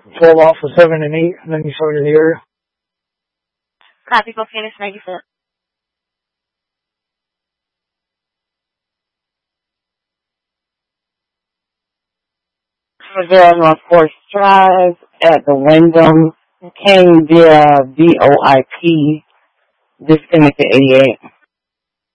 12 off of 7 and 8, and then you started the area. Copy, go Phoenix 94. For North Forest Drive at the Wyndham, came via VOIP, disconnected 88.